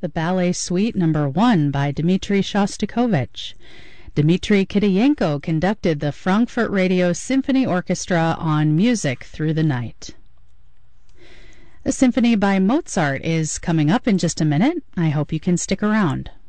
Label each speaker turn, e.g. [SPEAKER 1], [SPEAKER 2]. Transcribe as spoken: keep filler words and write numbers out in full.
[SPEAKER 1] the Ballet Suite Number One by Dmitri Shostakovich. Dmitri Kitayenko conducted the Frankfurt Radio Symphony Orchestra on Music Through the Night. The Symphony by Mozart is coming up in just a minute. I hope you can stick around.